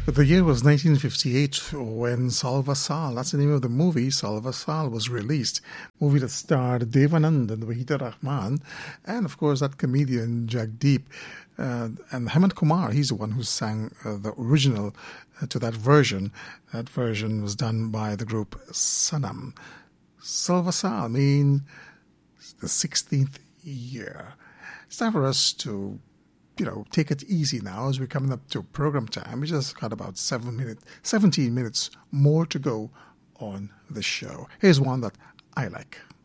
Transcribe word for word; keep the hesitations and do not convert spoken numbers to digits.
The year was nineteen fifty-eight when Salva Sal, that's the name of the movie, Salva Sal, was released. Movie that starred Devanand and Wahida Rahman, and of course that comedian Jagdeep. Uh, and Hemant Kumar, he's the one who sang uh, the original uh, to that version. That version was done by the group Sanam. Salva Sal means the sixteenth year. It's time for us to, you know, take it easy now as we're coming up to program time. We just got about seven minutes, seventeen minutes more to go on the show. Here's one that I like.